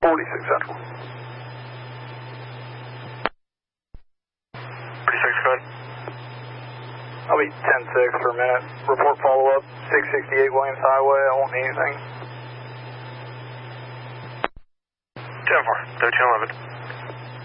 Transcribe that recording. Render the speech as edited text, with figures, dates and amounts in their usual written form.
46 Central. 36 good. I'll be 10-6 for a minute. Report follow-up, 668 Williams Highway. I won't need anything. 10-4, 1311.